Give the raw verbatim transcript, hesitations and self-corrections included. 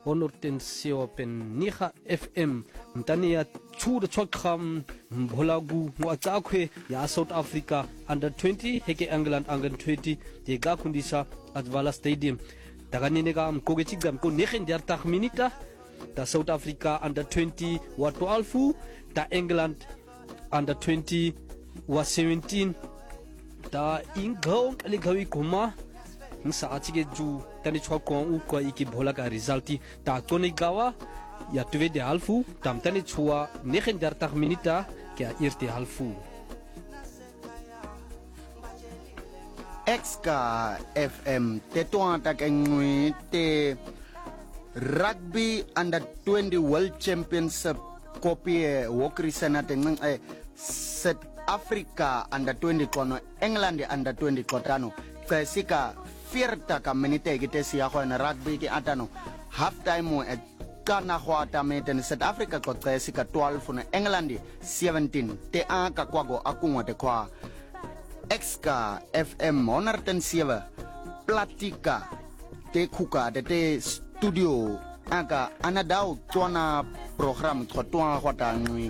honderd zeven negen F M mtani ya chu de chokram mbolagu ngwatsakwe ya South Africa under twenty heke England under twenty de ga kundisa at Vala Stadium daganene ga mkogechiga mko negen dertig minute da South Africa under twenty wa twaalf da England under twenty wa seventeen da ingong aligawi kuma nsa atige ju tani chokon u ko iki bhola ka resulti ta toni gawa ya tuve de halfu tam tani chua negen dertig minute ke eerste halfu Exka F M te toa ta kengwe te rugby under twenty world championship kopie wokri senate ngeng eh South Africa under twenty kono England under twenty kotano kasika vierta ka minute ke te sia go na rugby ke atano half time e kana go ata meten South Africa ko kasika twelve na England seventeen te a ka kwago akungwa te kwa Exka F M one oh seven platika te kuka de te studio aka anadao tona program twa twa